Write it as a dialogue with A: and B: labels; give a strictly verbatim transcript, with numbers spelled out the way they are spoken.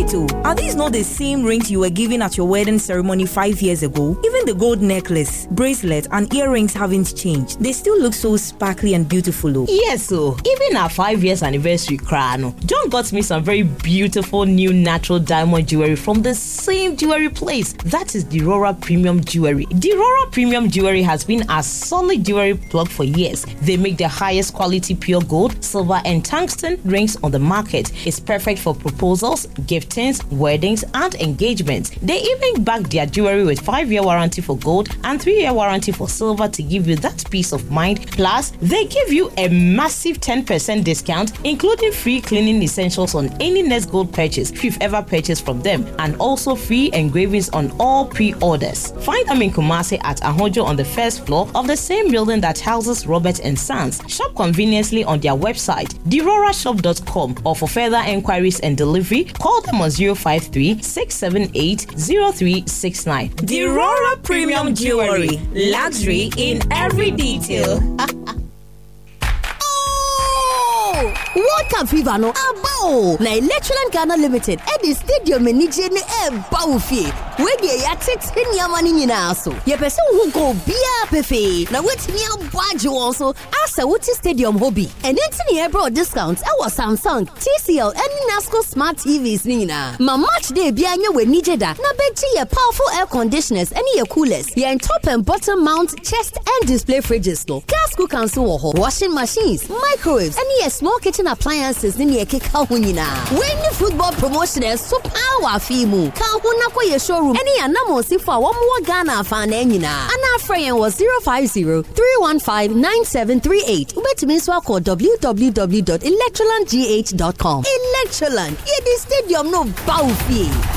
A: Wait, oh, are these not the same rings you were given at your wedding ceremony five years ago? Even the gold necklace, bracelet, and earrings haven't changed. They still look so sparkly and beautiful, oh.
B: Yes, so even our five years anniversary crown, John got me some very beautiful new natural diamond jewelry from the same jewelry place. That is Dirora Premium Jewelry. Dirora Premium Jewelry has been a solid jewelry plug for years. They make the highest quality pure gold, silver, and tungsten rings on the market. It's perfect for proposals, giftings, weddings, and engagements. They even back their jewelry with five-year warranty for gold and three-year warranty for silver to give you that peace of mind. Plus, they give you a massive ten percent discount, including free cleaning essentials on any Nest Gold purchase if you've ever purchased from them, and also free engravings on all pre-orders. Find them in Kumasi at Ahojo on the first floor of the same building that houses Robert and Sons. Shop conveniently on their website, dirora shop dot com, or for further enquiries and delivery, call them on zero five three, six seven eight, zero three six nine.
A: Dirora Premium Jewelry, luxury in every detail.
C: World Cup fever no abo na Electroland Ghana Limited at the stadium in Nije ne eba ofie we dey ya tete niama ni nyina so ye pese wo go bia pefe na wetimi abage won so asa wuti stadium hobby and enti ne ebro discounts e was Samsung, T C L and Nasco smart T Vs ni nyina ma match day bia nya we Nije da na bechi ye powerful air conditioners and ye coolers ye top and bottom mount chest and display fridges no gas cookers wo ho washing machines, microwaves and ye small kitchen appliances ni ye keka ho nyina when the football promotion is so power fimu ka ho na kwa ye showroom any anamo si for wo mo Ghana fa na nyina ana friend was zero five zero, three one five, nine seven three eight ubetimi so call w w w dot electroland g h dot com. Electroland ye the stadium no bow fee.